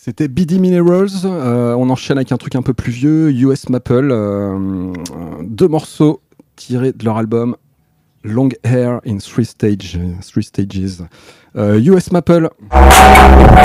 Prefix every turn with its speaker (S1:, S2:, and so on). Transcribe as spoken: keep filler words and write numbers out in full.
S1: C'était B D Minerals, euh, on enchaîne avec un truc un peu plus vieux, U S Maple, euh, deux morceaux tirés de leur album Long Hair in Three, Stage, three Stages. Euh, U S Maple.